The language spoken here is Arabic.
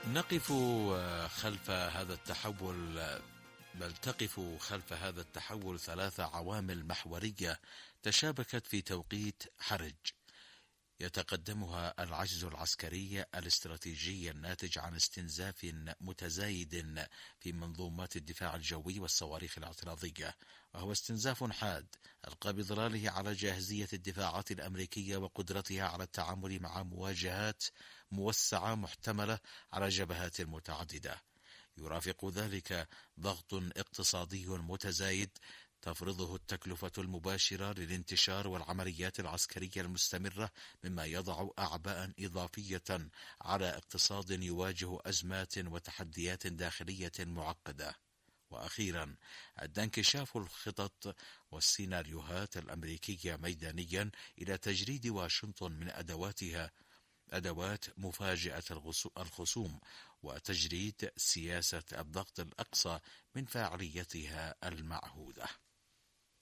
نقف خلف هذا التحول بل تقف خلف هذا التحول 3 عوامل محورية تشابكت في توقيت حرج يتقدمها العجز العسكري الاستراتيجي الناتج عن استنزاف متزايد في منظومات الدفاع الجوي والصواريخ الاعتراضية، وهو استنزاف حاد ألقى بظلاله على جاهزية الدفاعات الأمريكية وقدرتها على التعامل مع مواجهات موسعة محتملة على جبهات متعددة. يرافق ذلك ضغط اقتصادي متزايد تفرضه التكلفة المباشرة للانتشار والعمليات العسكرية المستمرة، مما يضع أعباء إضافية على اقتصاد يواجه أزمات وتحديات داخلية معقدة. وأخيرا، أدى انكشاف الخطط والسيناريوهات الأمريكية ميدانيا إلى تجريد واشنطن من أدوات مفاجأة الخصوم وتجريد سياسة الضغط الأقصى من فاعليتها المعهودة.